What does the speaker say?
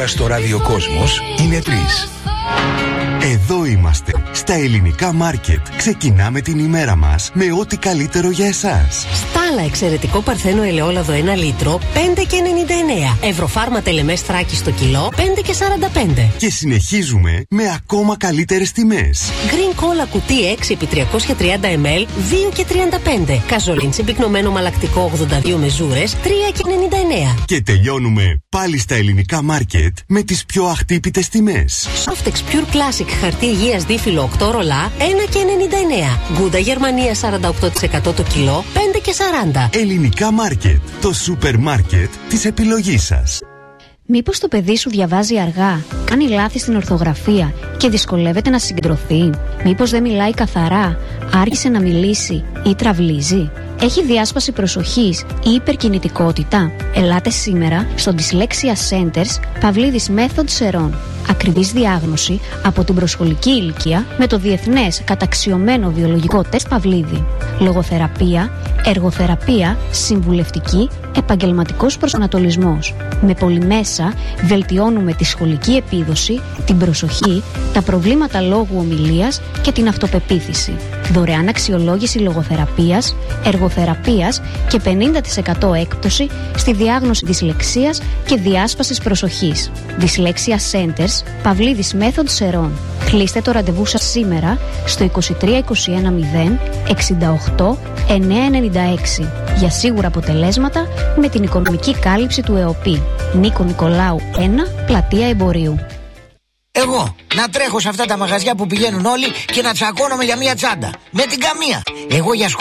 ώρα στο ραδιοκόσμος είναι 3. Εδώ είμαστε, στα Ελληνικά Μάρκετ. Ξεκινάμε την ημέρα μας με ό,τι καλύτερο για εσάς. Στάλα εξαιρετικό παρθένο ελαιόλαδο 1 λίτρο, 5,99. Ευρωφάρμα τελεμές Θράκη στο κιλό, 5,45. Και συνεχίζουμε με ακόμα καλύτερες τιμές. Green Cola κουτί 6x330 ml, 2,35. Καζολίν συμπυκνωμένο μαλακτικό 82 μεζούρες, 3,99. Και τελειώνουμε πάλι στα Ελληνικά Μάρκετ με τις πιο αχτύπητες τιμές. Softex Pure Classic χαρτί υγείας δίφυλλο 8 ρολά, 1,99. Γκούντα Γερμανία 48% το κιλό, 5,40. Ελληνικά Μάρκετ, το σούπερ μάρκετ της επιλογής σας. Μήπως το παιδί σου διαβάζει αργά, κάνει λάθη στην ορθογραφία και δυσκολεύεται να συγκεντρωθεί? Μήπως δεν μιλάει καθαρά, άργησε να μιλήσει ή τραυλίζει? Έχει διάσπαση προσοχής ή υπερκινητικότητα? Ελάτε σήμερα στο Dyslexia Centers Παυλίδης Μέθοντ Σερών. Ακριβής διάγνωση από την προσχολική ηλικία με το διεθνές καταξιωμένο βιολογικό τεστ Παυλίδη. Λογοθεραπεία, εργοθεραπεία, συμβουλευτική, επαγγελματικός προσανατολισμός. Με πολυμέσα βελτιώνουμε τη σχολική επίδοση, την προσοχή, τα προβλήματα λόγου ομιλίας και την αυτοπεποίθηση. Δωρεάν αξιολόγηση λογοθεραπείας, εργοθεραπείας και 50% έκπτωση στη διάγνωση δυσλεξίας και διάσπασης προσοχής. Dyslexia Centers, Παυλίδης Μέθοντ Σερών. Κλείστε το ραντεβού σας σήμερα στο 2321 068 996 για σίγουρα αποτελέσματα με την οικονομική κάλυψη του ΕΟΠΗ. Νίκο Νικολάου 1, Πλατεία Εμπορίου. Εγώ να τρέχω σε αυτά τα μαγαζιά που πηγαίνουν όλοι και να τσακώνομαι για μία τσάντα. Με την καμία. Εγώ για σχολείο